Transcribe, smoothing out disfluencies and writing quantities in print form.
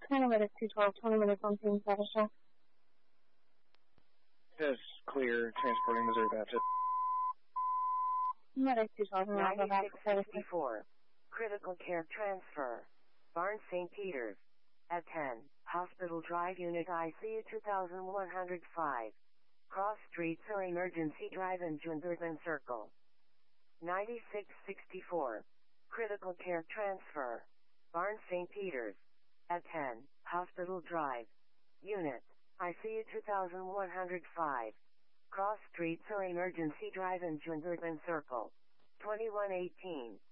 Medic 212, 20 minutes on scene status check. Just clear, transporting Missouri Baptist. Medic 212, 9664. Critical care transfer. Barnes St. Peter's. At 10. Hospital Drive Unit ICU 2105. Cross Street or Emergency Drive in Junderton Circle. 9664. Critical care transfer. Barnes St. Peter's. At 10. Hospital Drive. Unit. ICU 2105. Cross Street or Emergency Drive in Junderton Circle. 2118.